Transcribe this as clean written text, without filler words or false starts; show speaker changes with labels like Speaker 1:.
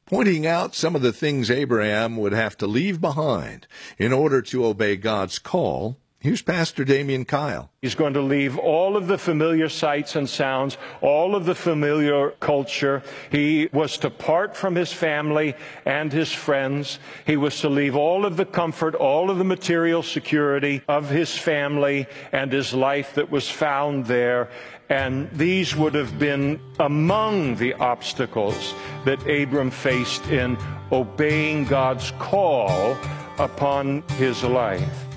Speaker 1: pointing out some of the things Abraham would have to leave behind in order to obey God's call. Here's Pastor Damian Kyle.
Speaker 2: He's going to leave all of the familiar sights and sounds, all of the familiar culture. He was to part from his family and his friends. He was to leave all of the comfort, all of the material security of his family and his life that was found there. And these would have been among the obstacles that Abram faced in obeying God's call upon his life.